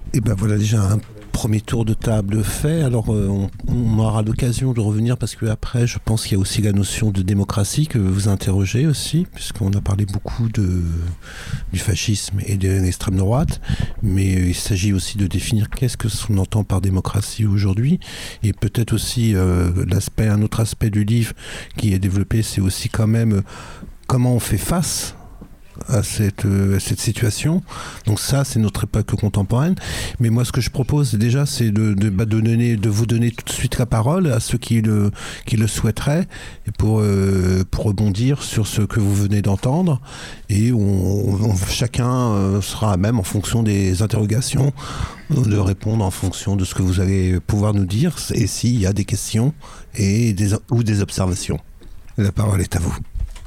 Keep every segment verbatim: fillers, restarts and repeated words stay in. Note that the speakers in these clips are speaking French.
Et ben voilà déjà un premier tour de table fait. Alors euh, on, on aura l'occasion de revenir parce que après je pense qu'il y a aussi la notion de démocratie que vous interrogez aussi, puisqu'on a parlé beaucoup de, du fascisme et de l'extrême droite, mais il s'agit aussi de définir qu'est-ce que qu'on entend par démocratie aujourd'hui, et peut-être aussi euh, l'aspect, un autre aspect du livre qui est développé, c'est aussi quand même euh, comment on fait face à cette, euh, cette situation. Donc ça, c'est notre époque contemporaine. Mais moi, ce que je propose déjà, c'est de, de, bah, de, donner, de vous donner tout de suite la parole à ceux qui le, qui le souhaiteraient, et pour, euh, pour rebondir sur ce que vous venez d'entendre. Et on, on, chacun euh, sera à même, en fonction des interrogations, de répondre en fonction de ce que vous allez pouvoir nous dire, et s'il y a des questions et des, ou des observations. La parole est à vous.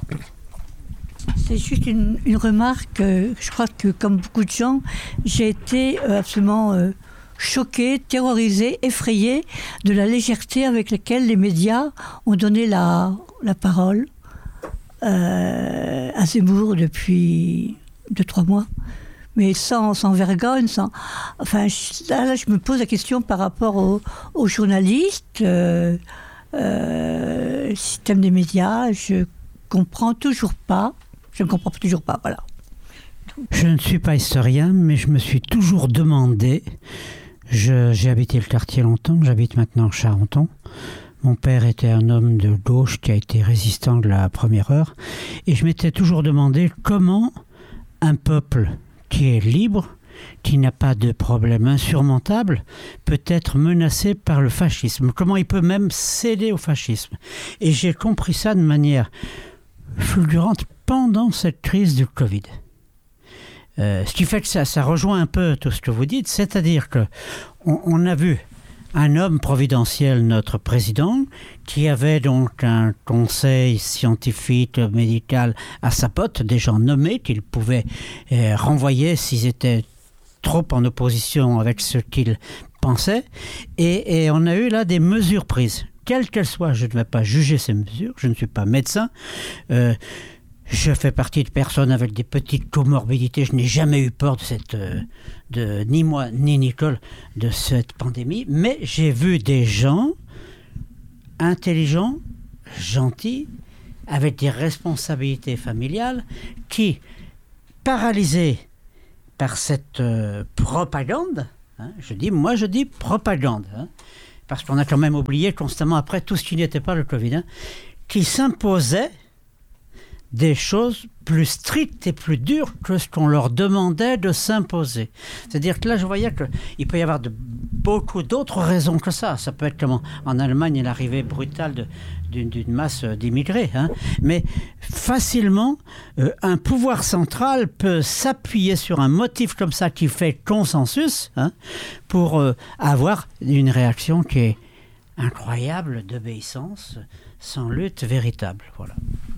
C'est juste une, une remarque. Euh, je crois que, comme beaucoup de gens, j'ai été euh, absolument euh, choquée, terrorisée, effrayée de la légèreté avec laquelle les médias ont donné la, la parole euh, à Zemmour depuis deux, trois mois. Mais sans, sans vergogne, sans... Enfin, je, là, là, je me pose la question par rapport aux, aux journalistes, euh, euh, le système des médias. Je comprends toujours pas. Je ne comprends toujours pas, voilà. Je ne suis pas historien, mais je me suis toujours demandé, je, j'ai habité le quartier longtemps, j'habite maintenant Charenton. Mon père était un homme de gauche qui a été résistant de la première heure, et je m'étais toujours demandé comment un peuple qui est libre, qui n'a pas de problème insurmontable, peut être menacé par le fascisme. Comment il peut même céder au fascisme. Et j'ai compris ça de manière fulgurante pendant cette crise du Covid. Euh, ce qui fait que ça, ça rejoint un peu tout ce que vous dites, c'est-à-dire qu'on on a vu un homme providentiel, notre président, qui avait donc un conseil scientifique, médical à sa pote, des gens nommés qu'il pouvait euh, renvoyer s'ils étaient trop en opposition avec ce qu'il pensait, et, et on a eu là des mesures prises. Quelles qu'elles soient, je ne vais pas juger ces mesures, je ne suis pas médecin, euh, je fais partie de personnes avec des petites comorbidités, je n'ai jamais eu peur de cette, de, ni moi ni Nicole, de cette pandémie, mais j'ai vu des gens intelligents, gentils, avec des responsabilités familiales, qui, paralysés par cette euh, propagande, hein, je dis, moi je dis propagande, hein, parce qu'on a quand même oublié constamment après tout ce qui n'était pas le Covid, hein, qui s'imposait des choses plus strictes et plus dures que ce qu'on leur demandait de s'imposer. C'est-à-dire que là, je voyais qu'il peut y avoir de, beaucoup d'autres raisons que ça. Ça peut être comme en, en Allemagne, l'arrivée brutale de, d'une, d'une masse d'immigrés. Hein. Mais facilement, euh, un pouvoir central peut s'appuyer sur un motif comme ça qui fait consensus, hein, pour euh, avoir une réaction qui est incroyable d'obéissance, sans lutte véritable. Voilà.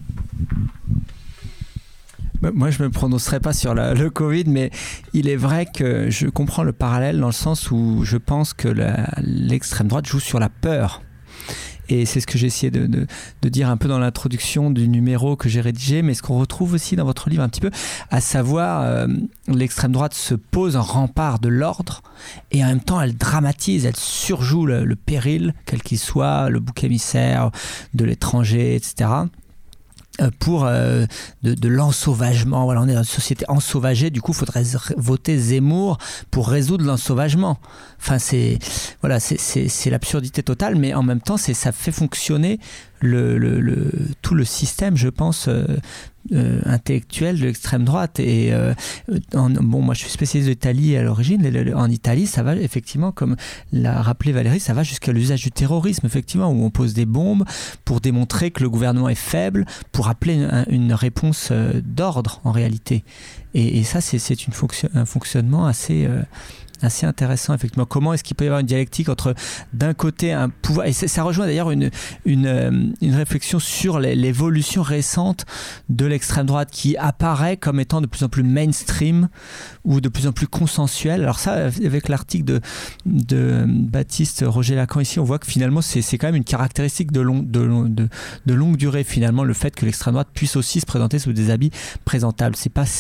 Moi, je ne me prononcerai pas sur la, le Covid, mais il est vrai que je comprends le parallèle dans le sens où je pense que la, l'extrême droite joue sur la peur. Et c'est ce que j'ai essayé de, de, de dire un peu dans l'introduction du numéro que j'ai rédigé, mais ce qu'on retrouve aussi dans votre livre un petit peu, à savoir euh, l'extrême droite se pose en rempart de l'ordre et en même temps elle dramatise, elle surjoue le, le péril, quel qu'il soit, le bouc émissaire de l'étranger, et cetera. Pour euh, de, de l'ensauvagement. Voilà, on est dans une société ensauvagée, du coup il faudrait voter Zemmour pour résoudre l'ensauvagement. Enfin, c'est, voilà, c'est, c'est, c'est l'absurdité totale, mais en même temps c'est, ça fait fonctionner le, le, le, tout le système, je pense, euh, euh, intellectuel de l'extrême droite. Et euh, en, bon, moi je suis spécialiste d'Italie à l'origine. Le, le, en Italie, ça va effectivement, comme l'a rappelé Valérie, ça va jusqu'à l'usage du terrorisme, effectivement, où on pose des bombes pour démontrer que le gouvernement est faible, pour appeler une, une réponse euh, d'ordre en réalité. Et, et ça, c'est, c'est une fonction, un fonctionnement assez... Euh, assez intéressant, effectivement. Comment est-ce qu'il peut y avoir une dialectique entre, d'un côté, un pouvoir... Et ça rejoint d'ailleurs une, une, une réflexion sur l'évolution récente de l'extrême droite qui apparaît comme étant de plus en plus mainstream ou de plus en plus consensuelle. Alors ça, avec l'article de, de Baptiste Roger Lacan ici, on voit que finalement, c'est, c'est quand même une caractéristique de, long, de, de, de longue durée, finalement, le fait que l'extrême droite puisse aussi se présenter sous des habits présentables. C'est pas si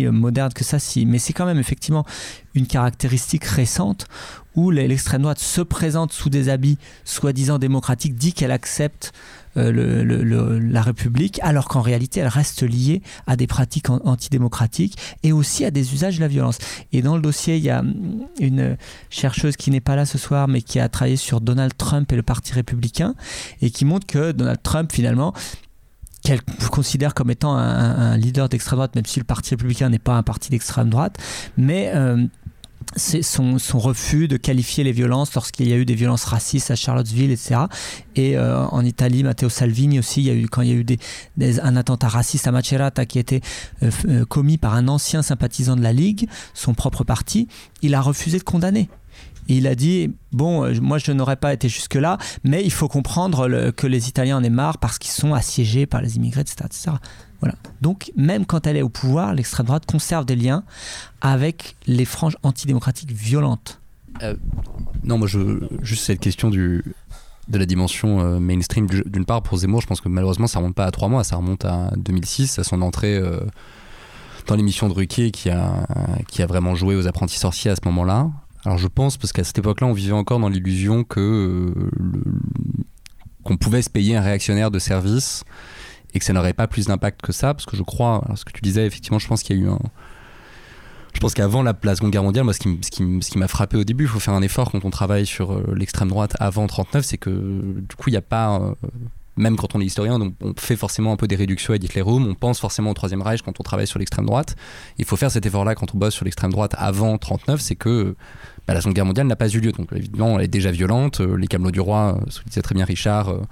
moderne que ça, si, mais c'est quand même effectivement une caractéristique récente où l'extrême droite se présente sous des habits soi-disant démocratiques, dit qu'elle accepte euh, le, le, le, la République, alors qu'en réalité elle reste liée à des pratiques antidémocratiques et aussi à des usages de la violence. Et dans le dossier, il y a une chercheuse qui n'est pas là ce soir, mais qui a travaillé sur Donald Trump et le Parti républicain, et qui montre que Donald Trump, finalement, qu'elle considère comme étant un, un leader d'extrême droite, même si le Parti républicain n'est pas un parti d'extrême droite, mais euh, c'est son, son refus de qualifier les violences lorsqu'il y a eu des violences racistes à Charlottesville, et cetera. Et euh, en Italie, Matteo Salvini aussi, il y a eu, quand il y a eu des, des, un attentat raciste à Macerata qui a été euh, euh, commis par un ancien sympathisant de la Ligue, son propre parti, il a refusé de condamner. Et il a dit, bon, moi je n'aurais pas été jusque-là, mais il faut comprendre le, que les Italiens en aient marre parce qu'ils sont assiégés par les immigrés, et cetera, et cetera. Voilà. Donc, même quand elle est au pouvoir, l'extrême droite conserve des liens avec les franges antidémocratiques violentes. Euh, non, moi, je, juste cette question du, de la dimension euh, mainstream, d'une part, pour Zemmour, je pense que malheureusement, ça ne remonte pas à trois mois, ça remonte à deux mille six, à son entrée euh, dans l'émission de Ruquier qui a, qui a vraiment joué aux apprentis sorciers à ce moment-là. Alors, je pense, parce qu'à cette époque-là, on vivait encore dans l'illusion que, euh, le, qu'on pouvait se payer un réactionnaire de service et que ça n'aurait pas plus d'impact que ça, parce que je crois, alors ce que tu disais, effectivement, je pense qu'il y a eu un... Je pense qu'avant la, la Seconde Guerre mondiale, moi, ce qui, ce, qui, ce qui m'a frappé au début, il faut faire un effort quand on travaille sur euh, l'extrême droite avant trente-neuf, c'est que, du coup, il n'y a pas... Euh, même quand on est historien, donc on fait forcément un peu des réductions à Hitlerum, on pense forcément au Troisième Reich quand on travaille sur l'extrême droite. Il faut faire cet effort-là quand on bosse sur l'extrême droite avant trente-neuf, c'est que bah, la Seconde Guerre mondiale n'a pas eu lieu. Donc évidemment, elle est déjà violente. Les Camelots du Roi, ce que disait très bien Richard... Euh,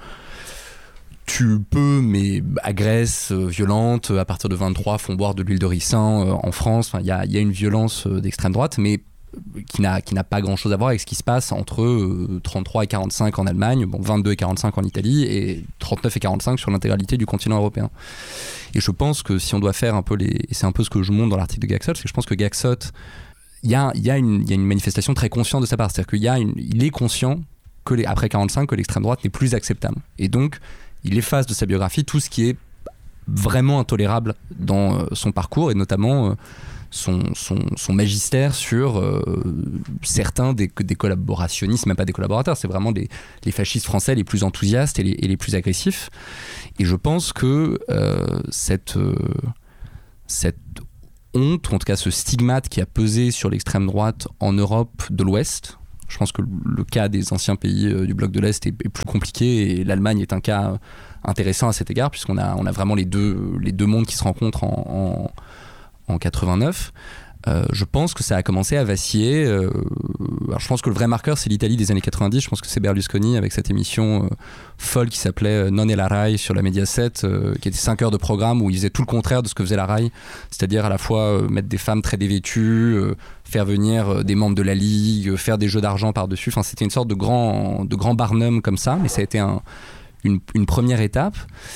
tu peux, mais agresse, euh, violente, à partir de vingt-trois, font boire de l'huile de ricin euh, en France. Il y a, y a une violence euh, d'extrême droite, mais qui n'a, qui n'a pas grand-chose à voir avec ce qui se passe entre euh, trente-trois et quarante-cinq en Allemagne, bon, vingt-deux et quarante-cinq en Italie, et trente-neuf et quarante-cinq sur l'intégralité du continent européen. Et je pense que si on doit faire un peu les... Et c'est un peu ce que je montre dans l'article de Gaxot, c'est que je pense que Gaxot, il y a, y a, une, y a une manifestation très consciente de sa part. C'est-à-dire qu'il y a une, il est conscient, que les, après quarante-cinq, que l'extrême droite n'est plus acceptable. Et donc, il efface de sa biographie tout ce qui est vraiment intolérable dans euh, son parcours, et notamment euh, son, son, son magistère sur euh, certains des, des collaborationnistes, même pas des collaborateurs, c'est vraiment les, les fascistes français les plus enthousiastes et les, et les plus agressifs. Et je pense que euh, cette, euh, cette honte, ou en tout cas ce stigmate qui a pesé sur l'extrême droite en Europe de l'Ouest, je pense que le cas des anciens pays euh, du bloc de l'Est est, est plus compliqué, et l'Allemagne est un cas euh, intéressant à cet égard, puisqu'on a, on a vraiment les deux, les deux mondes qui se rencontrent en, en, en quatre-vingt-neuf. Euh, je pense que ça a commencé à vaciller. Euh, alors je pense que le vrai marqueur, c'est l'Italie des années quatre-vingt-dix. Je pense que c'est Berlusconi avec cette émission euh, folle qui s'appelait Non e la Rai sur la Mediaset, euh, qui était cinq heures de programme où il faisait tout le contraire de ce que faisait la Rai, c'est-à-dire à la fois euh, mettre des femmes très dévêtues, euh, faire venir euh, des membres de la Ligue, euh, faire des jeux d'argent par-dessus. Enfin, c'était une sorte de grand, de grand Barnum comme ça, mais ça a été un, une, une première étape.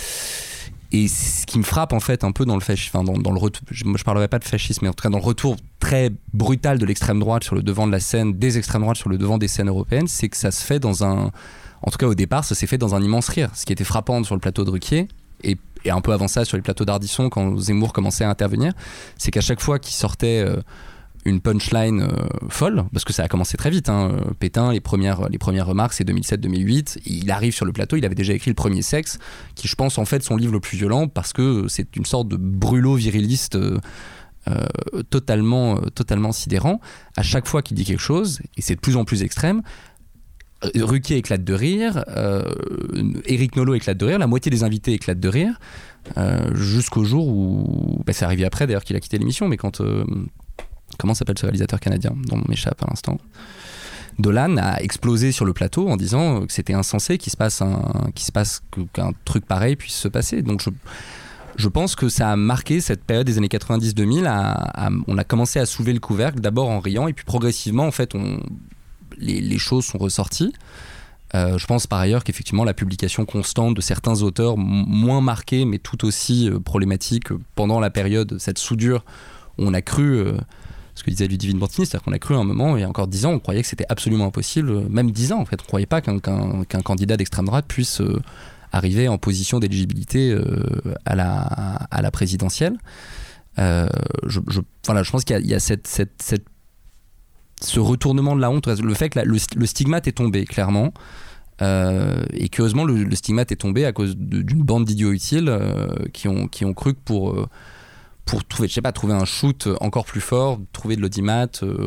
Et ce qui me frappe en fait un peu dans le fascisme, enfin dans, dans le retour, je, moi je parlerai pas de fascisme, mais en tout cas dans le retour très brutal de l'extrême droite sur le devant de la scène, des extrêmes droites sur le devant des scènes européennes, c'est que ça se fait dans un, en tout cas au départ, ça s'est fait dans un immense rire. Ce qui était frappant sur le plateau de Ruquier, et, et un peu avant ça sur les plateaux d'Ardisson quand Zemmour commençait à intervenir, c'est qu'à chaque fois qu'il sortait euh, une punchline euh, folle, parce que ça a commencé très vite, hein. Pétain, les premières, les premières remarques, c'est deux mille sept deux mille huit, il arrive sur le plateau, il avait déjà écrit Le Premier Sexe, qui je pense en fait son livre le plus violent, parce que c'est une sorte de brûlot viriliste euh, euh, totalement, euh, totalement sidérant. À chaque fois qu'il dit quelque chose, et c'est de plus en plus extrême, Ruquier éclate de rire, euh, Éric Nolot éclate de rire, la moitié des invités éclatent de rire, euh, jusqu'au jour où, bah, c'est arrivé après d'ailleurs qu'il a quitté l'émission, mais quand... Euh, comment s'appelle ce réalisateur canadien dont on m'échappe à l'instant, Dolan a explosé sur le plateau en disant que c'était insensé qu'il se passe un, qu'il se passe qu'un truc pareil puisse se passer. Donc je, je pense que ça a marqué cette période des années quatre-vingt-dix deux mille. À, à, on a commencé à soulever le couvercle, d'abord en riant, et puis progressivement en fait on, les, les choses sont ressorties. Euh, je pense par ailleurs qu'effectivement la publication constante de certains auteurs m- moins marqués mais tout aussi euh, problématiques pendant la période, cette soudure où on a cru... Euh, ce que disait Ludivine Bortini, c'est-à-dire qu'on a cru à un moment, il y a encore dix ans, on croyait que c'était absolument impossible, même dix ans en fait, on ne croyait pas qu'un, qu'un, qu'un candidat d'extrême droite puisse euh, arriver en position d'éligibilité euh, à, la, à la présidentielle. Euh, je, je, voilà, je pense qu'il y a, il y a cette, cette, cette, ce retournement de la honte, le fait que la, le, le stigmate est tombé, clairement. Euh, et curieusement, le, le stigmate est tombé à cause de, d'une bande d'idiots utiles euh, qui, ont, qui ont cru que pour, euh, pour trouver, je sais pas, trouver un shoot encore plus fort, trouver de l'audimat. Euh...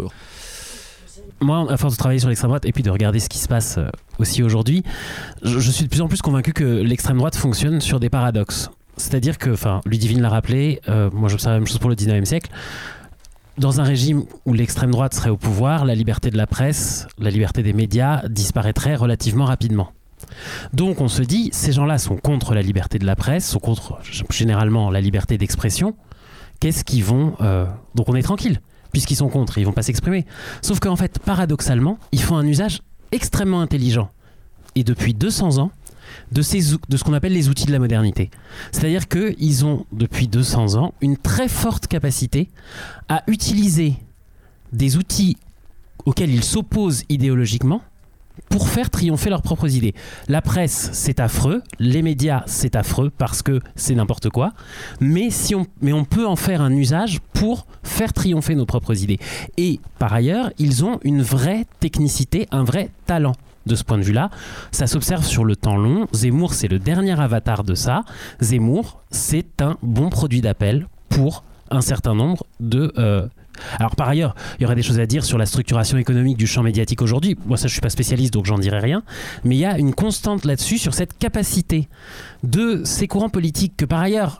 Moi, à force de travailler sur l'extrême droite et puis de regarder ce qui se passe aussi aujourd'hui, je, je suis de plus en plus convaincu que l'extrême droite fonctionne sur des paradoxes. C'est-à-dire que, enfin, Ludivine l'a rappelé, euh, moi j'observe la même chose pour le dix-neuvième siècle. Dans un régime où l'extrême droite serait au pouvoir, la liberté de la presse, la liberté des médias disparaîtrait relativement rapidement. Donc on se dit, ces gens-là sont contre la liberté de la presse, sont contre généralement la liberté d'expression. Qu'est-ce qu'ils vont... Euh... Donc on est tranquille, puisqu'ils sont contre, ils vont pas s'exprimer. Sauf qu'en fait, paradoxalement, ils font un usage extrêmement intelligent. Et depuis deux cents ans, de, ces, de ce qu'on appelle les outils de la modernité. C'est-à-dire qu'ils ont, depuis deux cents ans, une très forte capacité à utiliser des outils auxquels ils s'opposent idéologiquement pour faire triompher leurs propres idées. La presse, c'est affreux. Les médias, c'est affreux parce que c'est n'importe quoi. Mais, si on, mais on peut en faire un usage pour faire triompher nos propres idées. Et par ailleurs, ils ont une vraie technicité, un vrai talent. De ce point de vue-là, ça s'observe sur le temps long. Zemmour, c'est le dernier avatar de ça. Zemmour, c'est un bon produit d'appel pour un certain nombre de... Euh... Alors par ailleurs, il y aurait des choses à dire sur la structuration économique du champ médiatique aujourd'hui. Moi, ça, je ne suis pas spécialiste, donc j'en dirai rien. Mais il y a une constante là-dessus sur cette capacité de ces courants politiques que par ailleurs,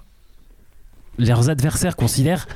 leurs adversaires considèrent,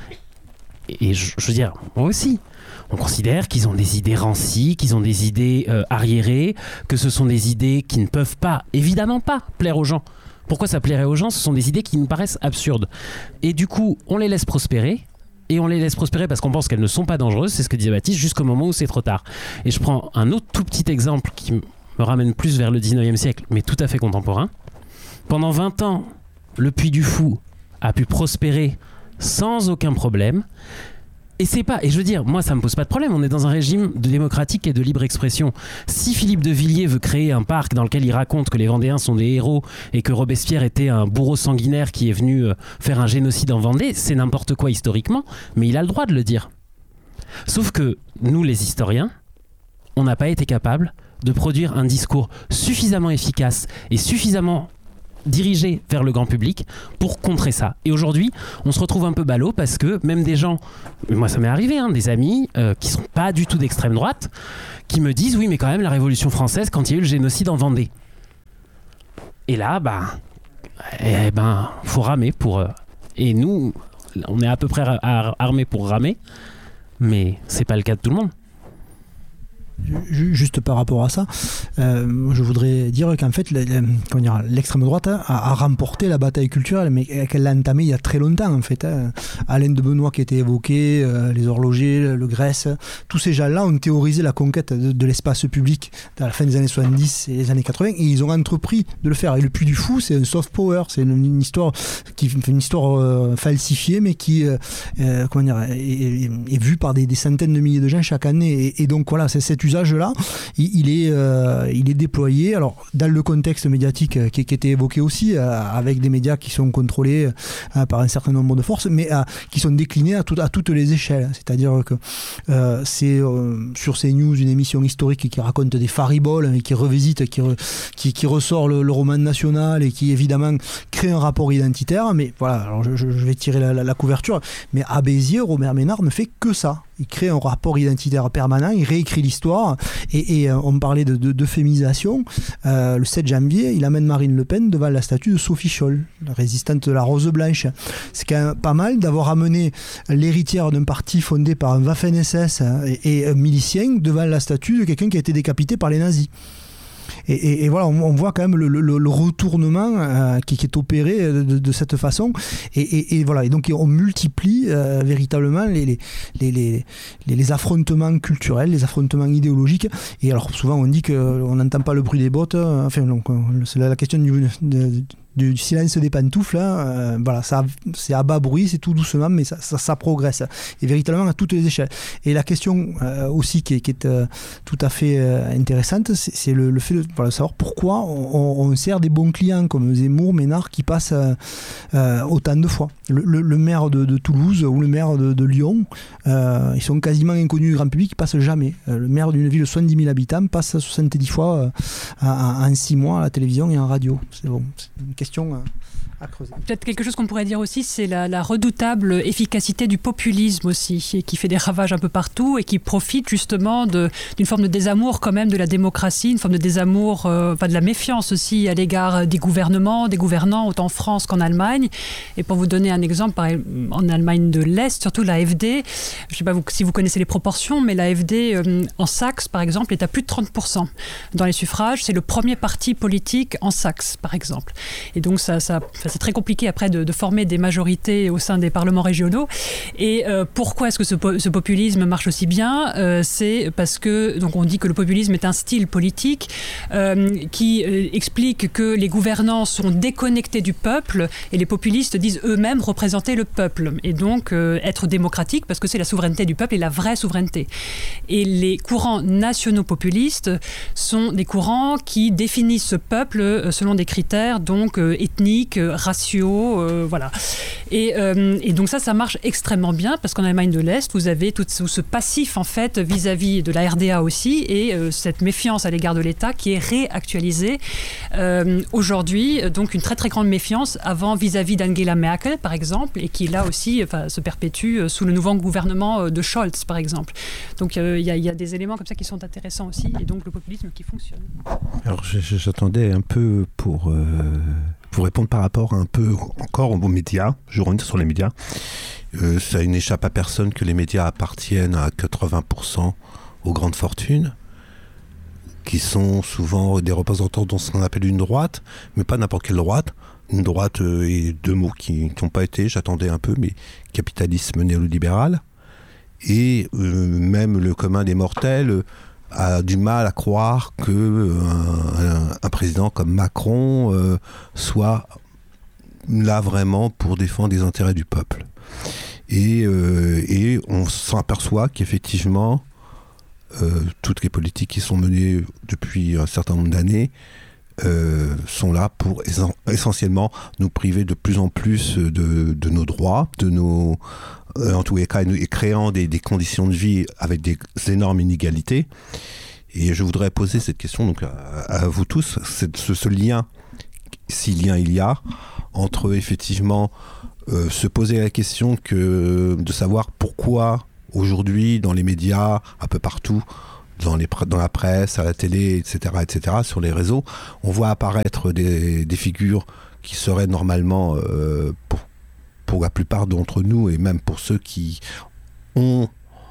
et je, je veux dire, moi aussi, on considère qu'ils ont des idées rancies, qu'ils ont des idées euh, arriérées, que ce sont des idées qui ne peuvent pas, évidemment pas, plaire aux gens. Pourquoi ça plairait aux gens ? Ce sont des idées qui nous paraissent absurdes. Et du coup, on les laisse prospérer, et on les laisse prospérer parce qu'on pense qu'elles ne sont pas dangereuses, c'est ce que disait Baptiste, jusqu'au moment où c'est trop tard. Et je prends un autre tout petit exemple qui me ramène plus vers le dix-neuvième siècle, mais tout à fait contemporain. Pendant vingt ans, le Puy du Fou a pu prospérer sans aucun problème. Et c'est pas, et je veux dire, moi ça me pose pas de problème, on est dans un régime de démocratique et de libre expression. Si Philippe de Villiers veut créer un parc dans lequel il raconte que les Vendéens sont des héros et que Robespierre était un bourreau sanguinaire qui est venu faire un génocide en Vendée, c'est n'importe quoi historiquement, mais il a le droit de le dire. Sauf que nous les historiens, on n'a pas été capable de produire un discours suffisamment efficace et suffisamment dirigé vers le grand public pour contrer ça. Et aujourd'hui, on se retrouve un peu ballot parce que même des gens, moi ça m'est arrivé, hein, des amis euh, qui sont pas du tout d'extrême droite, qui me disent oui mais quand même la Révolution française quand il y a eu le génocide en Vendée. Et là, bah, eh ben, faut ramer pour. Euh, et nous, on est à peu près ar- armés pour ramer, mais c'est pas le cas de tout le monde. Juste par rapport à ça, euh, je voudrais dire qu'en fait, le, le, comment dire, l'extrême droite a, a remporté la bataille culturelle, mais qu'elle l'a entamée il y a très longtemps en fait. Hein. Alain de Benoît qui était évoqué, euh, les horlogers, le, le Grèce, tous ces gens-là ont théorisé la conquête de, de l'espace public à la fin des années soixante-dix et les années quatre-vingts, et ils ont entrepris de le faire. Et le Puy du Fou, c'est un soft power, c'est une, une histoire qui une histoire euh, falsifiée, mais qui euh, euh, comment dire, est, est, est vue par des, des centaines de milliers de gens chaque année. Et, et donc voilà, c'est cette usage-là, il, il, est, euh, il est déployé alors, dans le contexte médiatique euh, qui, qui était évoqué aussi, euh, avec des médias qui sont contrôlés euh, par un certain nombre de forces, mais euh, qui sont déclinés à, tout, à toutes les échelles. C'est-à-dire que euh, c'est euh, sur CNews une émission historique qui raconte des fariboles et qui revisite, qui, re, qui, qui ressort le, le roman national et qui évidemment crée un rapport identitaire. Mais voilà, alors je, je vais tirer la, la, la couverture, mais à Béziers, Robert Ménard ne fait que ça. Il crée un rapport identitaire permanent, il réécrit l'histoire, et, et euh, on parlait de, de, de féminisation. Euh, le sept janvier, il amène Marine Le Pen devant la statue de Sophie Scholl, la résistante de la Rose Blanche. C'est quand même pas mal d'avoir amené l'héritière d'un parti fondé par un Waffen-S S et, et un milicien devant la statue de quelqu'un qui a été décapité par les nazis. Et, et, et voilà, on, on voit quand même le, le, le retournement euh, qui, qui est opéré de, de cette façon. Et, et, et voilà, et donc on multiplie euh, véritablement les, les, les, les, les affrontements culturels, les affrontements idéologiques. Et alors souvent on dit qu'on n'entend pas le bruit des bottes. Enfin, donc, c'est la question du, de, du silence des pantoufles, hein, euh, voilà, ça, c'est à bas bruit, c'est tout doucement, mais ça, ça, ça progresse, et véritablement à toutes les échelles. Et la question euh, aussi qui est, qui est euh, tout à fait euh, intéressante, c'est, c'est le, le fait de voilà, savoir pourquoi on, on sert des bons clients comme Zemmour, Ménard, qui passent euh, euh, autant de fois. Le, le, le maire de, de Toulouse ou le maire de, de Lyon, euh, ils sont quasiment inconnus du grand public, ils passent jamais. Euh, le maire d'une ville de soixante-dix mille habitants passe soixante-dix fois euh, en, en six mois à la télévision et en radio. C'est bon, c'est une question à creuser. Peut-être quelque chose qu'on pourrait dire aussi, c'est la, la redoutable efficacité du populisme aussi, et qui fait des ravages un peu partout et qui profite justement de, d'une forme de désamour quand même de la démocratie, une forme de désamour, euh, enfin de la méfiance aussi à l'égard des gouvernements, des gouvernants, autant en France qu'en Allemagne. Et pour vous donner un exemple, par, en Allemagne de l'Est, surtout la A F D, je ne sais pas vous, si vous connaissez les proportions, mais la A F D euh, en Saxe, par exemple, est à plus de trente pour cent dans les suffrages. C'est le premier parti politique en Saxe, par exemple. Et donc ça, ça, c'est très compliqué après de, de former des majorités au sein des parlements régionaux. Et euh, pourquoi est-ce que ce, ce populisme marche aussi bien ? euh, C'est parce que, donc on dit que le populisme est un style politique euh, qui euh, explique que les gouvernants sont déconnectés du peuple et les populistes disent eux-mêmes représenter le peuple et donc euh, être démocratique parce que c'est la souveraineté du peuple et la vraie souveraineté. Et les courants nationaux populistes sont des courants qui définissent ce peuple selon des critères donc euh, ethniques, euh, raciaux, euh, voilà. Et, euh, et donc ça, ça marche extrêmement bien parce qu'en Allemagne de l'Est, vous avez tout ce passif en fait vis-à-vis de la R D A aussi et euh, cette méfiance à l'égard de l'État qui est réactualisée euh, aujourd'hui. Donc une très très grande méfiance avant vis-à-vis d'Angela Merkel par exemple et qui là aussi enfin, se perpétue sous le nouveau gouvernement de Scholz par exemple. Donc il euh, y, y a des éléments comme ça qui sont intéressants aussi et donc le populisme qui fonctionne. Alors j'attendais un peu pour... Euh... Pour répondre par rapport un peu encore aux médias, je reviens sur les médias, euh, ça n'échappe à personne que les médias appartiennent à quatre-vingts pour cent aux grandes fortunes, qui sont souvent des représentants de ce qu'on appelle une droite, mais pas n'importe quelle droite. Une droite euh, et deux mots qui n'ont pas été, j'attendais un peu, mais capitalisme néolibéral. Et euh, même le commun des mortels euh, a du mal à croire que euh, un, un président comme Macron euh, soit là vraiment pour défendre les intérêts du peuple. Et, euh, et on s'aperçoit qu'effectivement, euh, toutes les politiques qui sont menées depuis un certain nombre d'années euh, sont là pour essentiellement nous priver de plus en plus de, de nos droits, de nos, euh, en tous les cas, et créant des, des conditions de vie avec des énormes inégalités. Et je voudrais poser cette question donc, à, à vous tous, c'est ce, ce lien, si lien il y a, entre effectivement euh, se poser la question que, de savoir pourquoi aujourd'hui dans les médias, un peu partout, dans, les, dans la presse, à la télé, et cetera, et cetera, sur les réseaux, on voit apparaître des, des figures qui seraient normalement, euh, pour, pour la plupart d'entre nous, et même pour ceux qui ont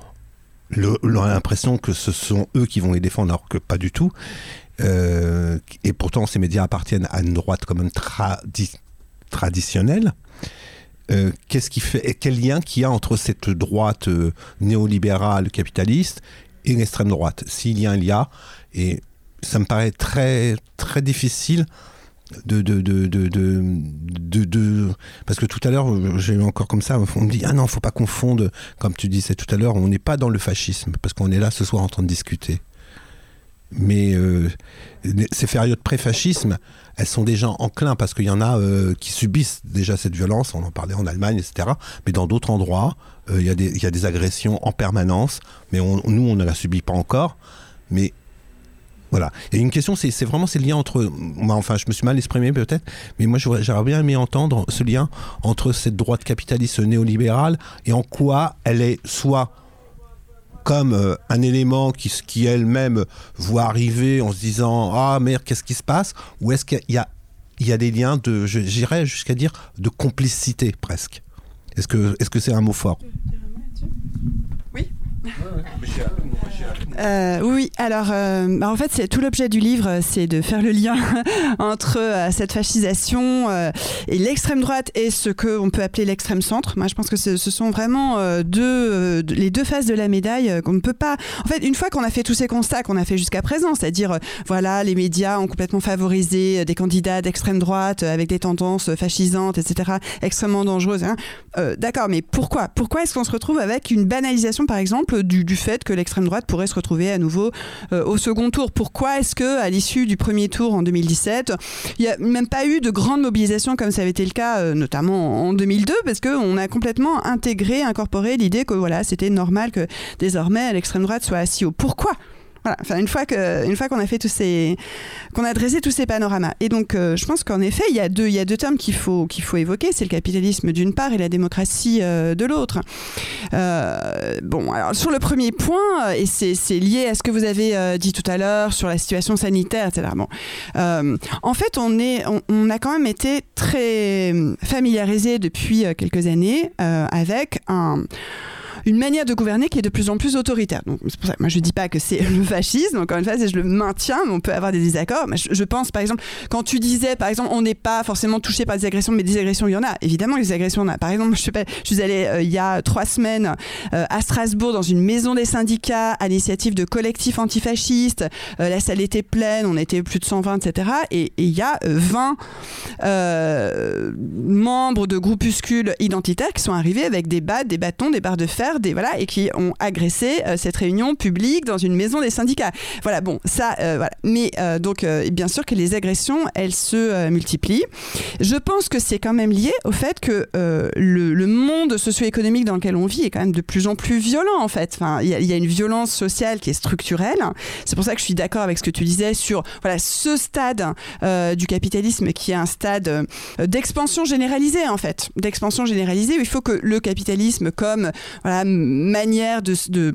le, l'impression que ce sont eux qui vont les défendre, alors que pas du tout. Euh, et pourtant, ces médias appartiennent à une droite quand même tradi- traditionnelle. Euh, qu'est-ce qui fait, quel lien qu'il y a entre cette droite euh, néolibérale capitaliste et l'extrême droite, s'il y a un lien, et ça me paraît très, très difficile de, de, de, de, de, de, de... Parce que tout à l'heure, j'ai eu encore comme ça, on me dit « Ah non, il ne faut pas confondre, comme tu disais tout à l'heure, on n'est pas dans le fascisme, parce qu'on est là ce soir en train de discuter. » Mais euh, ces périodes pré-fascisme, elles sont déjà enclins, parce qu'il y en a euh, qui subissent déjà cette violence, on en parlait en Allemagne, et cetera. Mais dans d'autres endroits, il euh, y, y a des agressions en permanence, mais on, nous, on ne la subit pas encore. Mais voilà. Et une question, c'est, c'est vraiment ces liens entre... Enfin, je me suis mal exprimé peut-être, mais moi, j'aurais, j'aurais bien aimé entendre ce lien entre cette droite capitaliste néolibérale et en quoi elle est soit comme euh, un élément qui, qui elle-même voit arriver en se disant « Ah merde, qu'est-ce qui se passe ?» ou est-ce qu'il y a, il y a des liens de, je, j'irais jusqu'à dire, de complicité presque. Est-ce que, est-ce que c'est un mot fort ? Oui. Euh, oui, alors euh, bah en fait, c'est tout l'objet du livre, c'est de faire le lien entre euh, cette fascisation euh, et l'extrême droite et ce qu'on peut appeler l'extrême centre. Moi, je pense que ce, ce sont vraiment euh, deux, euh, les deux faces de la médaille euh, qu'on ne peut pas. En fait, une fois qu'on a fait tous ces constats qu'on a fait jusqu'à présent, c'est-à-dire, euh, voilà, les médias ont complètement favorisé des candidats d'extrême droite euh, avec des tendances fascisantes, et cetera, extrêmement dangereuses. Hein. Euh, d'accord, mais pourquoi Pourquoi est-ce qu'on se retrouve avec une banalisation, par exemple, du, du fait que l'extrême droite pourrait se retrouver à nouveau euh, au second tour? Pourquoi est-ce que, à l'issue du premier tour en deux mille dix-sept, il n'y a même pas eu de grande mobilisation comme ça avait été le cas, euh, notamment en deux mille deux, parce qu'on a complètement intégré, incorporé l'idée que voilà, c'était normal que désormais l'extrême droite soit assis haut. Pourquoi ? Voilà. Enfin, une fois que, une fois qu'on a fait tous ces, qu'on a dressé tous ces panoramas. Et donc, euh, je pense qu'en effet, il y a deux, il y a deux termes qu'il faut, qu'il faut évoquer. C'est le capitalisme d'une part et la démocratie euh, de l'autre. Euh, bon, alors sur le premier point, et c'est, c'est lié à ce que vous avez euh, dit tout à l'heure sur la situation sanitaire, et cetera. Bon, euh, en fait, on est, on, on a quand même été très familiarisé depuis quelques années euh, avec un une manière de gouverner qui est de plus en plus autoritaire. Donc, c'est pour ça que moi je ne dis pas que c'est le fascisme, encore une fois, je le maintiens, mais on peut avoir des désaccords. Mais je, je pense, par exemple, quand tu disais, par exemple, on n'est pas forcément touché par des agressions, mais des agressions, il y en a. Évidemment, des agressions, il y en a. Par exemple, je, sais pas, je suis allée euh, il y a trois semaines euh, à Strasbourg dans une maison des syndicats à l'initiative de collectifs antifascistes. Euh, la salle était pleine, on était plus de cent vingt, et cetera. Et il y a euh, vingt euh, membres de groupuscules identitaires qui sont arrivés avec des battes, des bâtons, des barres de fer, des, voilà, et qui ont agressé euh, cette réunion publique dans une maison des syndicats. Voilà, bon, ça, euh, voilà. Mais euh, donc, euh, bien sûr que les agressions, elles se euh, multiplient. Je pense que c'est quand même lié au fait que euh, le, le monde socio-économique dans lequel on vit est quand même de plus en plus violent, en fait. Enfin, il y, y a une violence sociale qui est structurelle. C'est pour ça que je suis d'accord avec ce que tu disais sur, voilà, ce stade euh, du capitalisme qui est un stade euh, d'expansion généralisée, en fait. D'expansion généralisée où il faut que le capitalisme, comme, voilà, manière de, de,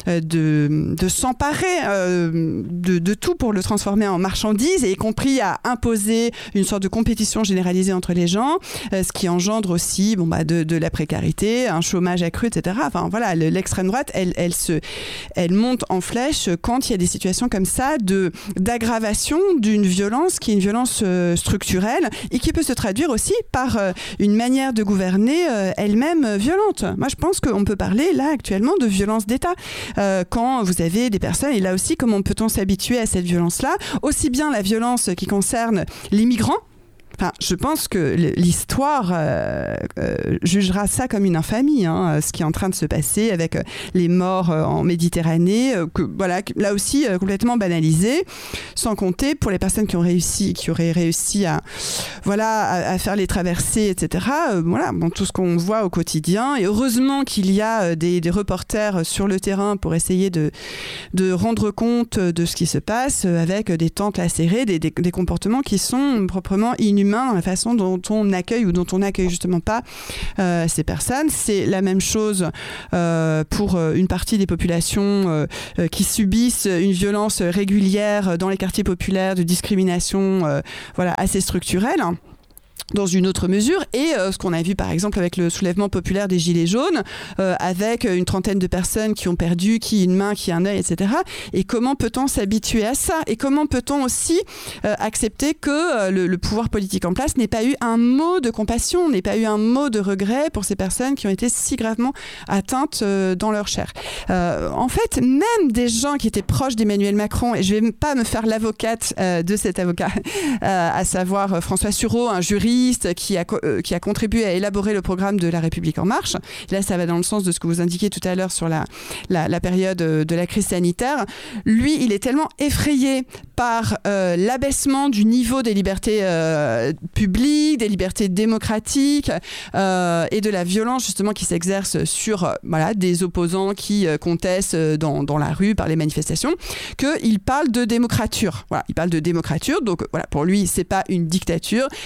de, de s'emparer euh, de, de tout pour le transformer en marchandise, et y compris à imposer une sorte de compétition généralisée entre les gens, euh, ce qui engendre aussi bon, bah, de, de la précarité, un chômage accru, et cetera. Enfin, voilà, le, l'extrême droite, elle, elle, se, elle monte en flèche quand il y a des situations comme ça de, d'aggravation d'une violence qui est une violence euh, structurelle et qui peut se traduire aussi par euh, une manière de gouverner euh, elle-même euh, violente. Moi, je pense qu'on peut parler là actuellement de violence d'État. Euh, quand vous avez des personnes, et là aussi, comment peut-on s'habituer à cette violence-là ? Aussi bien la violence qui concerne les migrants. Enfin, je pense que l'histoire euh, euh, jugera ça comme une infamie, hein, ce qui est en train de se passer avec euh, les morts euh, en Méditerranée, euh, que, voilà, là aussi euh, complètement banalisé, sans compter pour les personnes qui ont réussi, qui auraient réussi à, voilà, à, à faire les traversées, et cetera. Euh, voilà, bon, tout ce qu'on voit au quotidien. Et heureusement qu'il y a euh, des, des reporters sur le terrain pour essayer de, de rendre compte de ce qui se passe, euh, avec des tentes lacérées, des, des, des comportements qui sont proprement inhumains dans la façon dont on accueille ou dont on n'accueille justement pas euh, ces personnes. C'est la même chose euh, pour une partie des populations euh, euh, qui subissent une violence régulière dans les quartiers populaires, de discrimination euh, voilà, assez structurelle. Dans une autre mesure, et euh, ce qu'on a vu par exemple avec le soulèvement populaire des Gilets jaunes, euh, avec une trentaine de personnes qui ont perdu, qui une main, qui un œil, et cetera. Et comment peut-on s'habituer à ça ? Et comment peut-on aussi euh, accepter que euh, le, le pouvoir politique en place n'ait pas eu un mot de compassion, n'ait pas eu un mot de regret pour ces personnes qui ont été si gravement atteintes euh, dans leur chair ? euh, En fait, même des gens qui étaient proches d'Emmanuel Macron, et je ne vais pas me faire l'avocate euh, de cet avocat, euh, à savoir euh, François Sureau, un juriste qui a, euh, qui a contribué à élaborer le programme de La République En Marche. Là, ça va dans le sens de ce que vous indiquiez tout à l'heure sur la, la, la période de la crise sanitaire. Lui, il est tellement effrayé par euh, l'abaissement du niveau des libertés euh, publiques, des libertés démocratiques euh, et de la violence justement qui s'exerce sur euh, voilà, des opposants qui euh, contestent dans, dans la rue par les manifestations, qu'il parle de démocrature. Voilà, il parle de démocrature, donc voilà, pour lui, c'est pas une dictature, mais c'est pas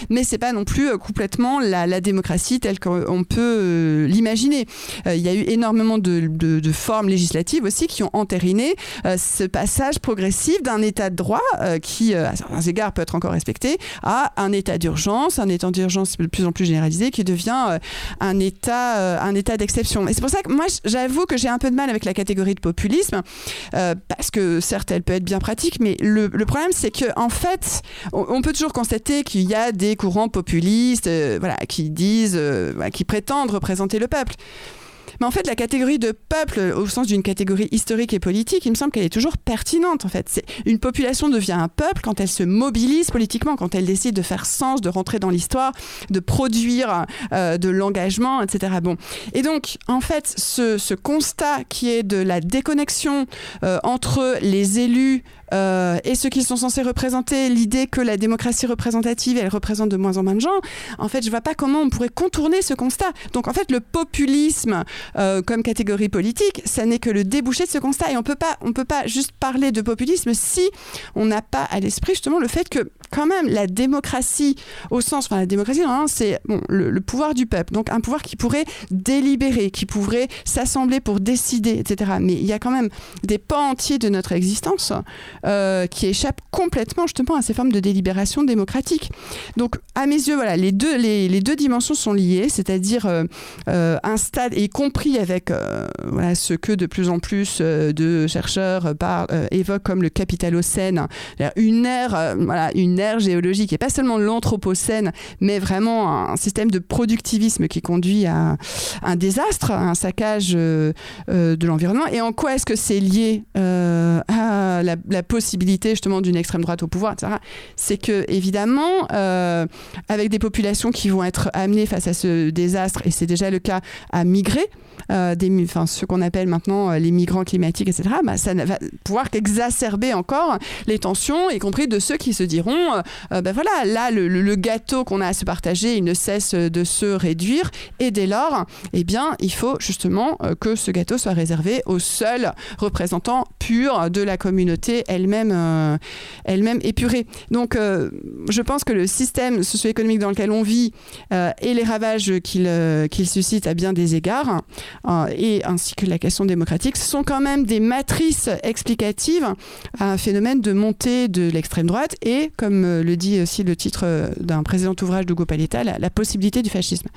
pas non plus euh, complètement la, la démocratie telle qu'on peut euh, l'imaginer. Euh, il y a eu énormément de, de, de formes législatives aussi qui ont entériné euh, ce passage progressif d'un état de droit euh, qui, euh, à certains égards, peut être encore respecté, à un état d'urgence, un état d'urgence de plus en plus généralisé qui devient euh, un état, euh, un état d'exception. Et c'est pour ça que moi, j'avoue que j'ai un peu de mal avec la catégorie de populisme, euh, parce que certes, elle peut être bien pratique, mais le, le problème, c'est que en fait, on, on peut toujours constater qu'il y a des courants populistes, euh, voilà, qui disent, euh, voilà, qui prétendent représenter le peuple. Mais en fait, la catégorie de peuple, au sens d'une catégorie historique et politique, il me semble qu'elle est toujours pertinente. En fait, c'est, une population devient un peuple quand elle se mobilise politiquement, quand elle décide de faire sens, de rentrer dans l'histoire, de produire euh, de l'engagement, et cetera. Bon. Et donc, en fait, ce, ce constat qui est de la déconnexion euh, entre les élus Euh, et ceux qui sont censés représenter, l'idée que la démocratie représentative, elle représente de moins en moins de gens, en fait, je vois pas comment on pourrait contourner ce constat. Donc, en fait, le populisme euh, comme catégorie politique, ça n'est que le débouché de ce constat. Et on peut pas, on peut pas juste parler de populisme si on n'a pas à l'esprit justement le fait que, quand même, la démocratie, au sens, enfin, la démocratie, normalement, c'est bon, le, le pouvoir du peuple. Donc, un pouvoir qui pourrait délibérer, qui pourrait s'assembler pour décider, et cetera. Mais il y a quand même des pans entiers de notre existence Euh, qui échappe complètement justement à ces formes de délibération démocratique. Donc à mes yeux, voilà, les deux, les, les deux dimensions sont liées, c'est-à-dire euh, euh, un stade, y compris avec euh, voilà, ce que de plus en plus euh, de chercheurs par, euh, évoquent comme le capitalocène, une ère, euh, voilà, une ère géologique, et pas seulement l'anthropocène, mais vraiment un système de productivisme qui conduit à un désastre, à un saccage euh, euh, de l'environnement. Et en quoi est-ce que c'est lié euh, à la, la possibilité justement d'une extrême droite au pouvoir, et cetera. C'est que évidemment, euh, avec des populations qui vont être amenées face à ce désastre, et c'est déjà le cas, à migrer, euh, des, enfin, ce qu'on appelle maintenant les migrants climatiques, et cetera, bah, ça va pouvoir qu'exacerber encore les tensions, y compris de ceux qui se diront, euh, ben voilà, là le, le, le gâteau qu'on a à se partager, il ne cesse de se réduire, et dès lors, eh bien, il faut justement euh, que ce gâteau soit réservé aux seuls représentants purs de la communauté elle-même, euh, elle-même épurée. Donc, euh, je pense que le système socio-économique dans lequel on vit euh, et les ravages qu'il, euh, qu'il suscite à bien des égards, euh, et ainsi que la question démocratique, sont quand même des matrices explicatives à un phénomène de montée de l'extrême droite et, comme euh, le dit aussi le titre d'un précédent ouvrage d'Ugo Paletta, la, la possibilité du fascisme.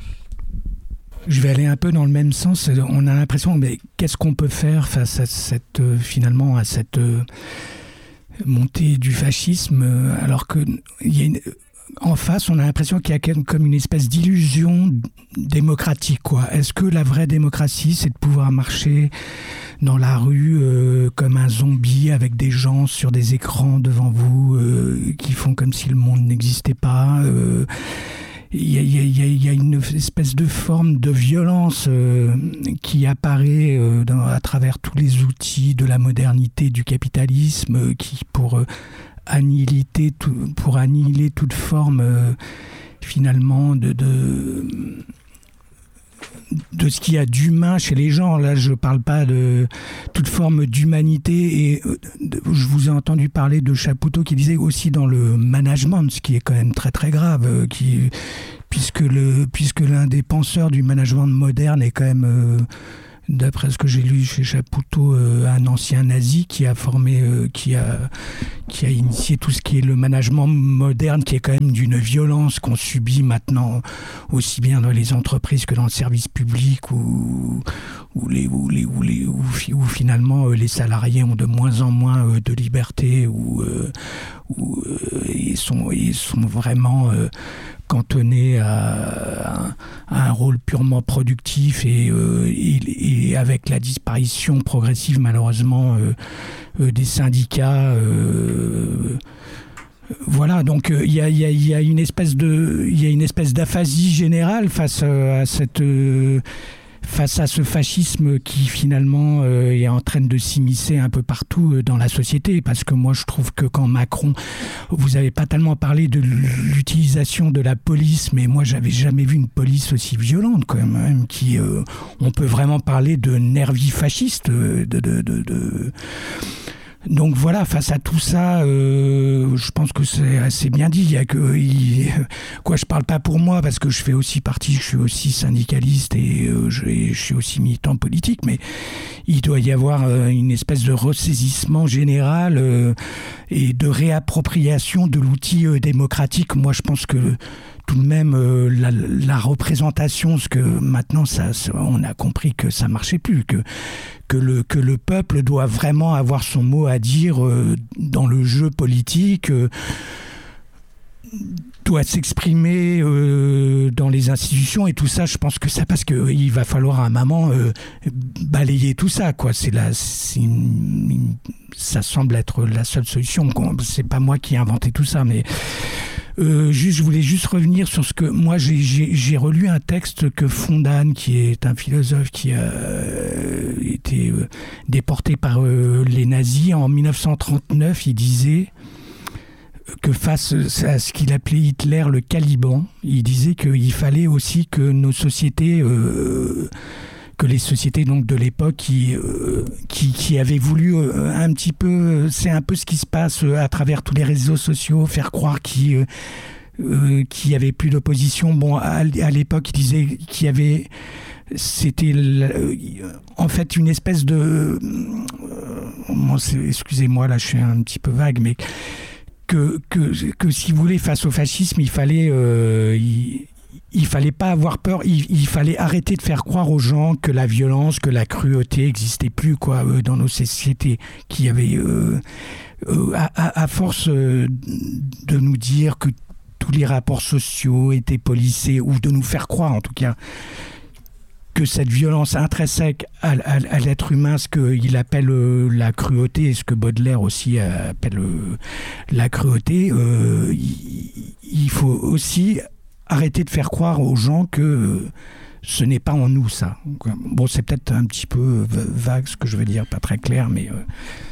Je vais aller un peu dans le même sens. On a l'impression, mais qu'est-ce qu'on peut faire face à cette, euh, finalement, à cette euh, montée du fascisme, euh, alors que il y a une, en face, on a l'impression qu'il y a comme une espèce d'illusion démocratique, quoi. Est-ce que la vraie démocratie, c'est de pouvoir marcher dans la rue euh, comme un zombie avec des gens sur des écrans devant vous euh, qui font comme si le monde n'existait pas euh, Il y, a, il, y a, il y a une espèce de forme de violence euh, qui apparaît euh, dans, à travers tous les outils de la modernité, du capitalisme, euh, qui pour, euh, annihiler tout, pour annihiler toute forme euh, finalement de, de, de ce qu'il y a d'humain chez les gens. Là, je ne parle pas de toute forme d'humanité. Et euh, de, je vous ai entendu parler de Chapoutot qui disait aussi dans le management, ce qui est quand même très très grave, euh, qui, puisque, le, puisque l'un des penseurs du management moderne est quand même... Euh, d'après ce que j'ai lu chez Chapoutot, euh, un ancien nazi qui a formé, euh, qui a, qui a initié tout ce qui est le management moderne, qui est quand même d'une violence qu'on subit maintenant aussi bien dans les entreprises que dans le service public, où, où, les, où, les, où, les, où, où finalement euh, les salariés ont de moins en moins euh, de liberté, où, euh, où euh, ils, sont, ils sont vraiment... Euh, cantonné à, à un rôle purement productif et, euh, et, et avec la disparition progressive malheureusement euh, euh, des syndicats. Euh, voilà, donc il euh, y, y, y a une espèce de, il y a une espèce d'aphasie générale face euh, à cette. Euh, face à ce fascisme qui finalement euh, est en train de s'immiscer un peu partout euh, dans la société, parce que moi je trouve que quand Macron, vous n'avez pas tellement parlé de l'utilisation de la police, mais moi j'avais jamais vu une police aussi violente quand même, qui, euh, on peut vraiment parler de nervis fasciste, de, de, de, de Donc voilà, face à tout ça, euh, je pense que c'est assez bien dit. Il y a que, il, quoi, je parle pas pour moi parce que je fais aussi partie, je suis aussi syndicaliste et euh, je, je suis aussi militant politique, mais il doit y avoir euh, une espèce de ressaisissement général euh, et de réappropriation de l'outil euh, démocratique. Moi, je pense que tout de même, euh, la, la représentation, parce que maintenant, ça, ça, on a compris que ça marchait plus, que, que, le, que le peuple doit vraiment avoir son mot à dire euh, dans le jeu politique, euh, doit s'exprimer euh, dans les institutions et tout ça. Je pense que ça, parce qu'il va falloir à un moment euh, balayer tout ça, quoi. C'est la, c'est une, une, ça semble être la seule solution. C'est pas moi qui ai inventé tout ça, mais... Euh, juste, je voulais juste revenir sur ce que moi j'ai, j'ai, j'ai relu un texte que Fondane, qui est un philosophe qui a euh, été euh, déporté par euh, les nazis en dix-neuf cent trente-neuf, il disait que face à ce qu'il appelait Hitler le Caliban, il disait qu'il fallait aussi que nos sociétés euh, que les sociétés donc de l'époque qui euh, qui, qui avaient voulu euh, un petit peu, c'est un peu ce qui se passe euh, à travers tous les réseaux sociaux, faire croire qu'il euh, euh, qu'il y avait plus d'opposition. Bon, à, à l'époque, il disait qu'il y avait, c'était euh, en fait une espèce de, euh, excusez-moi là, je suis un petit peu vague, mais que que que si vous voulez, face au fascisme, il fallait euh, il, Il fallait pas avoir peur, il, il fallait arrêter de faire croire aux gens que la violence, que la cruauté n'existait plus, quoi, euh, dans nos sociétés, qui avaient, euh, euh, à, à force euh, de nous dire que tous les rapports sociaux étaient policés, ou de nous faire croire en tout cas que cette violence intrinsèque à, à, à l'être humain, ce qu'il appelle euh, la cruauté, et ce que Baudelaire aussi appelle euh, la cruauté, euh, il, il faut aussi arrêter de faire croire aux gens que euh, ce n'est pas en nous, ça. Bon, c'est peut-être un petit peu vague ce que je veux dire, pas très clair, mais... Euh...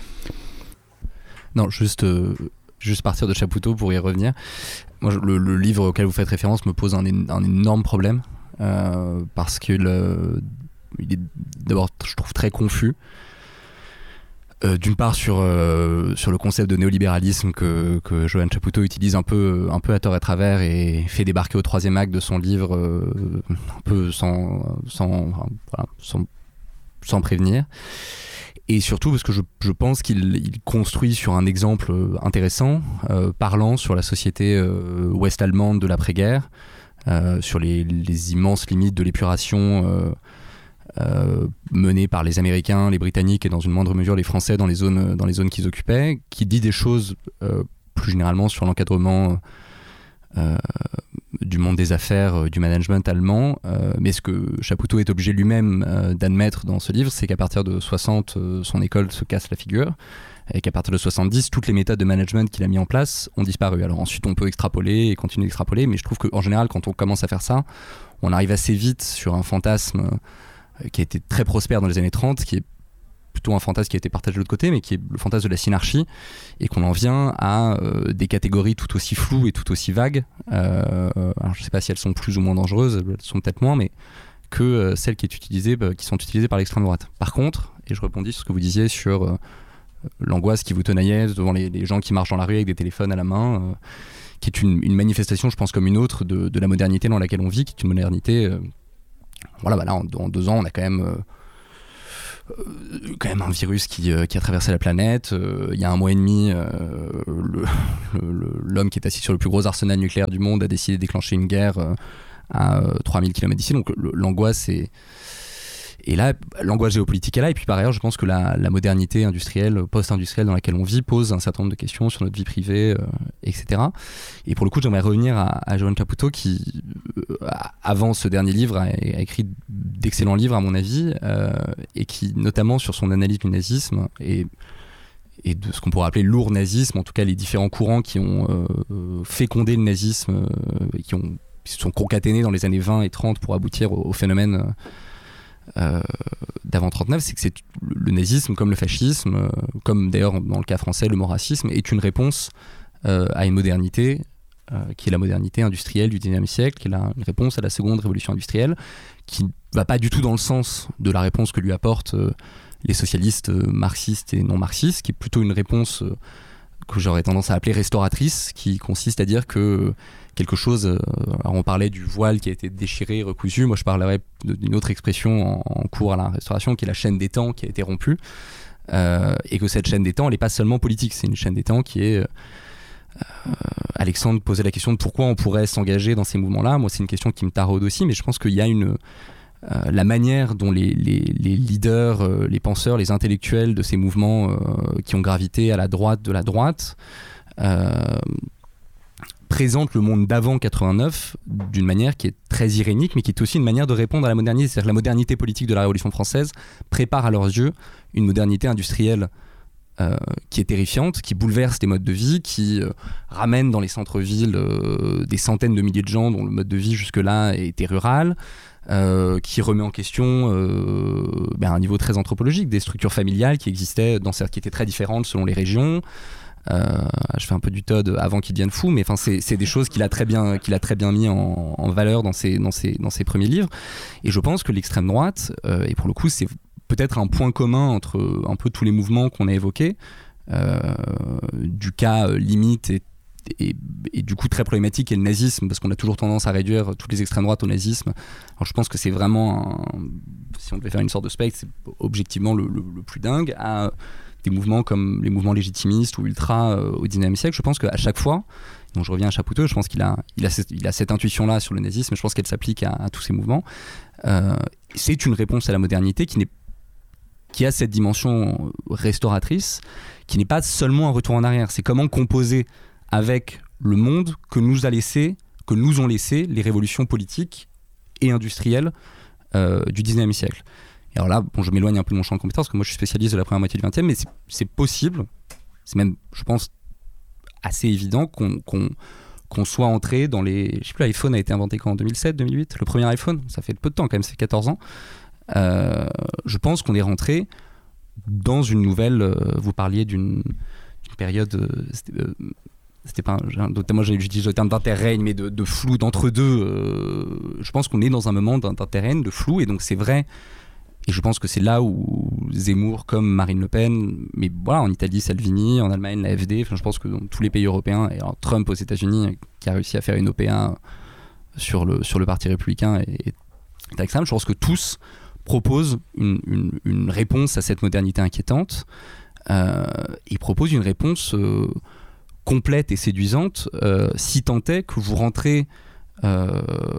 Non, juste, euh, juste partir de Chapoutot pour y revenir. Moi, je, le, le livre auquel vous faites référence me pose un, un énorme problème, euh, parce que le, il est d'abord, je trouve, très confus. Euh, d'une part sur, euh, sur le concept de néolibéralisme que, que Johan Chapoutot utilise un peu, un peu à tort et à travers et fait débarquer au troisième acte de son livre euh, un peu sans, sans, voilà, sans, sans prévenir. Et surtout parce que je, je pense qu'il il construit sur un exemple intéressant, euh, parlant sur la société euh, ouest-allemande de l'après-guerre, euh, sur les, les immenses limites de l'épuration euh, Euh, menée par les Américains, les Britanniques et dans une moindre mesure les Français dans les zones, dans les zones qu'ils occupaient, qui dit des choses euh, plus généralement sur l'encadrement euh, du monde des affaires, euh, du management allemand. Euh, mais ce que Chapoutot est obligé lui-même euh, d'admettre dans ce livre, c'est qu'à partir de soixante, euh, son école se casse la figure, et qu'à partir de soixante-dix, toutes les méthodes de management qu'il a mis en place ont disparu. Alors ensuite, on peut extrapoler et continuer d'extrapoler, mais je trouve qu'en général, quand on commence à faire ça, on arrive assez vite sur un fantasme qui a été très prospère dans les années trente, qui est plutôt un fantasme qui a été partagé de l'autre côté, mais qui est le fantasme de la synarchie, et qu'on en vient à euh, des catégories tout aussi floues et tout aussi vagues. Euh, alors je ne sais pas si elles sont plus ou moins dangereuses, elles sont peut-être moins, mais que euh, celles qui, est utilisée, bah, qui sont utilisées par l'extrême droite. Par contre, et je rebondis sur ce que vous disiez sur euh, l'angoisse qui vous tenaillait devant les, les gens qui marchent dans la rue avec des téléphones à la main, euh, qui est une, une manifestation, je pense, comme une autre de, de la modernité dans laquelle on vit, qui est une modernité... Euh, Voilà, bah là, en, en deux ans, on a quand même, euh, euh, quand même un virus qui, euh, qui a traversé la planète. Euh, il y a un mois et demi, euh, le, le, l'homme qui est assis sur le plus gros arsenal nucléaire du monde a décidé de déclencher une guerre euh, à euh, trois mille kilomètres d'ici. Donc le, l'angoisse est... Et là, l'angoisse géopolitique est là. Et puis par ailleurs, je pense que la, la modernité industrielle, post-industrielle dans laquelle on vit pose un certain nombre de questions sur notre vie privée, euh, et cetera. Et pour le coup, j'aimerais revenir à, à Johan Chapoutot qui, euh, avant ce dernier livre, a, a écrit d'excellents livres à mon avis, euh, et qui, notamment sur son analyse du nazisme et, et de ce qu'on pourrait appeler lourd nazisme, en tout cas les différents courants qui ont euh, fécondé le nazisme, euh, et qui, ont, qui se sont concaténés dans les années vingt et trente pour aboutir au, au phénomène... Euh, Euh, d'avant trente-neuf, c'est que c'est le nazisme comme le fascisme, euh, comme d'ailleurs dans le cas français le racisme, est une réponse euh, à une modernité euh, qui est la modernité industrielle du dix-neuvième siècle, qui est la, une réponse à la seconde révolution industrielle, qui ne va pas du tout dans le sens de la réponse que lui apportent euh, les socialistes marxistes et non marxistes, qui est plutôt une réponse euh, que j'aurais tendance à appeler restauratrice, qui consiste à dire que quelque chose, euh, alors on parlait du voile qui a été déchiré, recousu, moi je parlerais d'une autre expression en, en cours à la Restauration, qui est la chaîne des temps qui a été rompue, euh, et que cette chaîne des temps, elle n'est pas seulement politique, c'est une chaîne des temps qui est... Euh, Alexandre posait la question de pourquoi on pourrait s'engager dans ces mouvements-là. Moi, c'est une question qui me taraude aussi, mais je pense qu'il y a une... Euh, la manière dont les, les, les leaders, euh, les penseurs, les intellectuels de ces mouvements euh, qui ont gravité à la droite de la droite euh, présentent le monde d'avant quatre-vingt-neuf d'une manière qui est très irénique, mais qui est aussi une manière de répondre à la modernité. C'est-à-dire que la modernité politique de la Révolution française prépare à leurs yeux une modernité industrielle Euh, qui est terrifiante, qui bouleverse les modes de vie, qui euh, ramène dans les centres-villes euh, des centaines de milliers de gens dont le mode de vie jusque-là était rural, euh, qui remet en question euh, ben, à un niveau très anthropologique des structures familiales qui existaient, dans, qui étaient très différentes selon les régions. Euh, je fais un peu du Todd avant qu'il devienne fou, mais c'est, c'est des choses qu'il a très bien, qu'il a très bien mis en, en valeur dans ses, dans, ses, dans ses premiers livres. Et je pense que l'extrême droite, euh, et pour le coup c'est peut-être un point commun entre un peu tous les mouvements qu'on a évoqués, euh, du cas euh, limite et, et, et du coup très problématique est le nazisme, parce qu'on a toujours tendance à réduire toutes les extrêmes droites au nazisme. Alors je pense que c'est vraiment, un, si on devait faire une sorte de spectre, c'est objectivement le, le, le plus dingue, à des mouvements comme les mouvements légitimistes ou ultra euh, au dix-neuvième siècle. Je pense qu'à chaque fois, donc je reviens à Chapoutot, je pense qu'il a, il a, cette, il a cette intuition-là sur le nazisme, je pense qu'elle s'applique à, à tous ces mouvements. Euh, c'est une réponse à la modernité qui n'est qui a cette dimension restauratrice, qui n'est pas seulement un retour en arrière. C'est comment composer avec le monde que nous a laissé, que nous ont laissé les révolutions politiques et industrielles euh, du dix-neuvième siècle. Et alors là, bon, je m'éloigne un peu de mon champ de compétences, parce que moi je suis spécialiste de la première moitié du vingtième, mais c'est, c'est possible, c'est même, je pense, assez évident qu'on, qu'on, qu'on soit entré dans les... Je sais plus, l'iPhone a été inventé quand, en deux mille sept, deux mille huit ? Le premier iPhone, ça fait peu de temps quand même, c'est quatorze ans. Euh, je pense qu'on est rentré dans une nouvelle. Euh, vous parliez d'une, d'une période. Euh, c'était, euh, c'était pas. Un, moi, j'utilise le terme d'interrègne, mais de, de flou, d'entre-deux. Euh, je pense qu'on est dans un moment d'interrègne, de flou, et donc c'est vrai. Et je pense que c'est là où Zemmour, comme Marine Le Pen, mais voilà, en Italie, Salvini, en Allemagne, la F D. Enfin, je pense que dans tous les pays européens, et alors Trump aux États-Unis, qui a réussi à faire une O P A sur le sur le parti républicain, est, est extrême. Je pense que tous propose une, une, une réponse à cette modernité inquiétante. Euh, il propose une réponse euh, complète et séduisante, euh, si tant est que vous rentrez euh,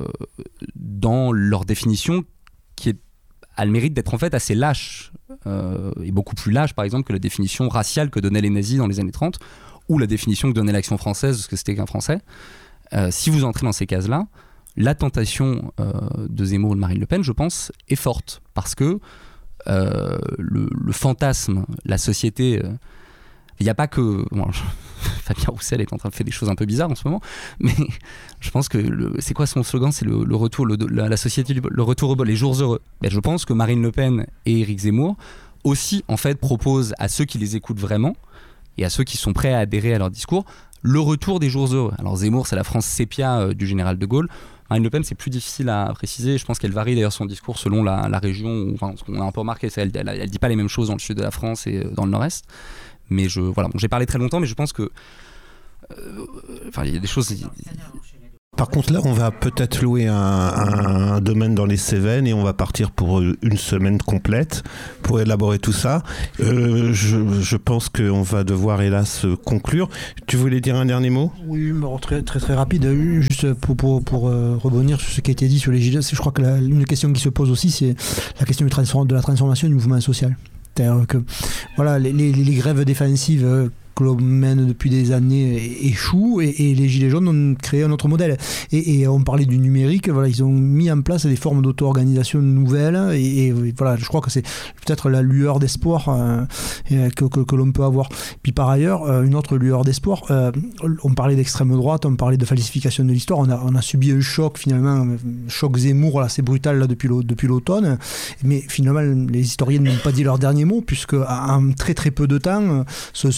dans leur définition qui est, a le mérite d'être en fait assez lâche, euh, et beaucoup plus lâche par exemple que la définition raciale que donnaient les nazis dans les années trente, ou la définition que donnait l'Action française de ce que c'était qu'un Français. Euh, si vous entrez dans ces cases-là, la tentation euh, de Zemmour ou de Marine Le Pen, je pense, est forte, parce que euh, le, le fantasme, la société, il euh, n'y a pas que... Bon, je, Fabien Roussel est en train de faire des choses un peu bizarres en ce moment, mais je pense que... Le, c'est quoi son slogan ? C'est le, le retour, le, la, la société, le retour aux les jours heureux. Ben, je pense que Marine Le Pen et Éric Zemmour aussi, en fait, proposent à ceux qui les écoutent vraiment, et à ceux qui sont prêts à adhérer à leur discours, le retour des jours heureux. Alors Zemmour, c'est la France sépia euh, du général de Gaulle. Marine Le Pen, c'est plus difficile à préciser. Je pense qu'elle varie d'ailleurs son discours selon la, la région. Où, enfin, ce qu'on a un peu remarqué, c'est qu'elle elle, elle dit pas les mêmes choses dans le sud de la France et dans le nord-est. Mais je, voilà, bon, j'ai parlé très longtemps, mais je pense que... Euh, enfin, il y a des choses... Par contre, là, on va peut-être louer un, un, un domaine dans les Cévennes et on va partir pour une semaine complète pour élaborer tout ça. Euh, je, je pense qu'on va devoir, hélas, conclure. Tu voulais dire un dernier mot ? Oui, très, très très rapide. Juste pour, pour, pour euh, rebondir sur ce qui a été dit sur les gilets, je crois que la, une question qui se pose aussi, c'est la question du transform, de la transformation du mouvement social. C'est-à-dire que voilà, les, les, les grèves défensives... Euh, que l'on mène depuis des années échoue et, et les Gilets jaunes ont créé un autre modèle. Et, et on parlait du numérique, voilà, ils ont mis en place des formes d'auto-organisation nouvelles et, et voilà, je crois que c'est peut-être la lueur d'espoir euh, que, que, que l'on peut avoir. Puis par ailleurs, euh, une autre lueur d'espoir, euh, on parlait d'extrême droite, on parlait de falsification de l'histoire, on a, on a subi un choc finalement, un choc Zemmour, là, c'est brutal là, depuis, depuis l'automne, mais finalement les historiens n'ont pas dit leur dernier mot puisque en très très peu de temps, se sortit le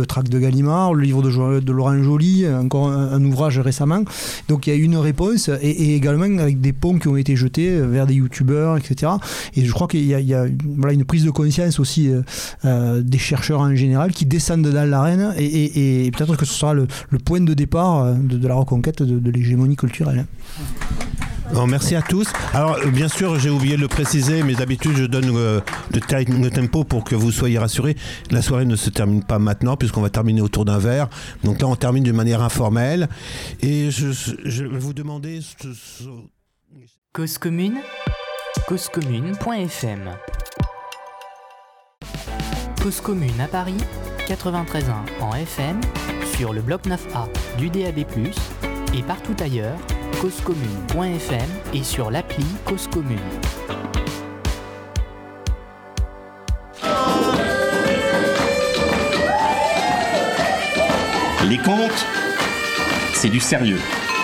le tract de Gallimard, le livre de, de Laurent Joly, encore un, un ouvrage récemment. Donc il y a eu une réponse et, et également avec des ponts qui ont été jetés vers des youtubeurs, et cetera. Et je crois qu'il y a, il y a voilà, une prise de conscience aussi euh, euh, des chercheurs en général qui descendent dans l'arène et, et, et peut-être que ce sera le, le point de départ de, de la reconquête de, de l'hégémonie culturelle. Alors, merci à tous. Alors euh, bien sûr j'ai oublié de le préciser, mais d'habitude je donne euh, le, t- le tempo pour que vous soyez rassurés. La soirée ne se termine pas maintenant puisqu'on va terminer autour d'un verre. Donc là on termine d'une manière informelle. Et je, je vais vous demander... Ce, ce... Cause commune, cause commune point f m. Cause commune à Paris, quatre-vingt-treize virgule un en F M, sur le bloc neuf A du D A B plus, et partout ailleurs, cause commune point f m et sur l'appli Cause Commune. Les contes, c'est du sérieux.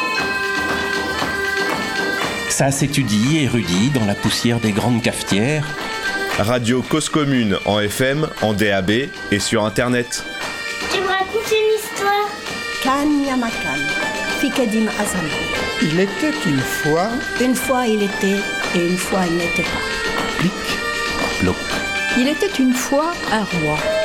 Ça s'étudie et érudit dans la poussière des grandes cafetières. Radio Cause Commune en F M, en D A B et sur Internet. Tu me racontes une histoire. Kan Yamakan, Fikadim Azam. Il était une fois... Une fois il était et une fois il n'était pas. Plic, ploc. Il était une fois un roi.